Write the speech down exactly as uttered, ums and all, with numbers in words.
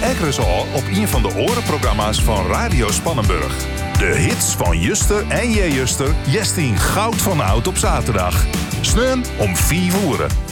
lekker eens al op een van de orenprogramma's van Radio Spannenburg. De hits van Juster en J. Juster, Jestien Goud van Oud op zaterdag. Sneun om vier uur.